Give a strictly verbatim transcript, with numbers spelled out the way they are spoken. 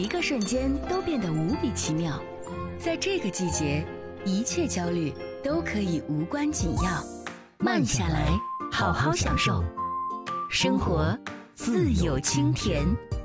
一个瞬间都变得无比奇妙。在这个季节，一切焦虑都可以无关紧要，慢下来，好好享受生活，自有清甜。